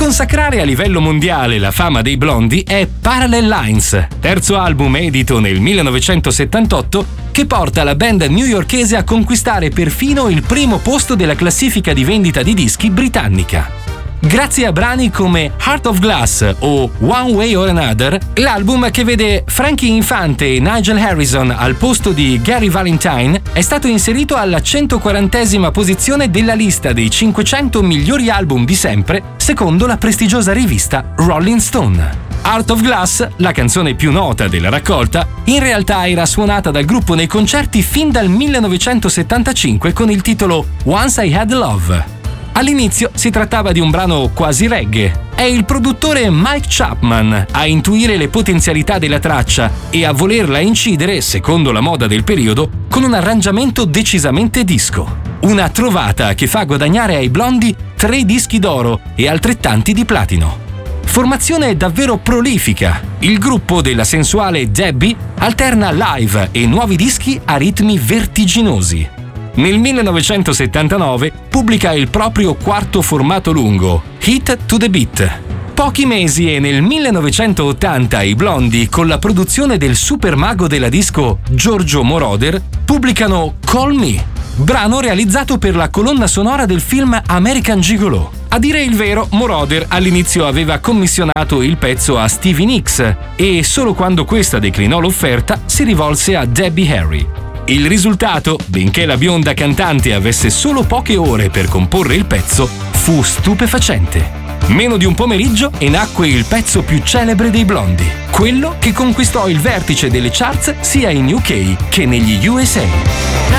consacrare a livello mondiale la fama dei Blondie è Parallel Lines, terzo album edito nel 1978 che porta la band newyorkese a conquistare perfino il primo posto della classifica di vendita di dischi britannica. Grazie a brani come Heart of Glass o One Way or Another, l'album che vede Frankie Infante e Nigel Harrison al posto di Gary Valentine è stato inserito alla 140esima posizione della lista dei 500 migliori album di sempre, secondo la prestigiosa rivista Rolling Stone. Heart of Glass, la canzone più nota della raccolta, in realtà era suonata dal gruppo nei concerti fin dal 1975 con il titolo Once I Had Love. All'inizio si trattava di un brano quasi reggae. È il produttore Mike Chapman a intuire le potenzialità della traccia e a volerla incidere, secondo la moda del periodo, con un arrangiamento decisamente disco. Una trovata che fa guadagnare ai Blondie 3 dischi d'oro e altrettanti di platino. Formazione davvero prolifica. Il gruppo della sensuale Debbie alterna live e nuovi dischi a ritmi vertiginosi. Nel 1979 pubblica il proprio quarto formato lungo, Hit to the Beat. Pochi mesi e nel 1980 i Blondie, con la produzione del super mago della disco Giorgio Moroder, pubblicano Call Me, brano realizzato per la colonna sonora del film American Gigolo. A dire il vero, Moroder all'inizio aveva commissionato il pezzo a Stevie Nicks e solo quando questa declinò l'offerta si rivolse a Debbie Harry. Il risultato, benché la bionda cantante avesse solo poche ore per comporre il pezzo, fu stupefacente. Meno di un pomeriggio e nacque il pezzo più celebre dei Blondie, quello che conquistò il vertice delle charts sia in UK che negli USA.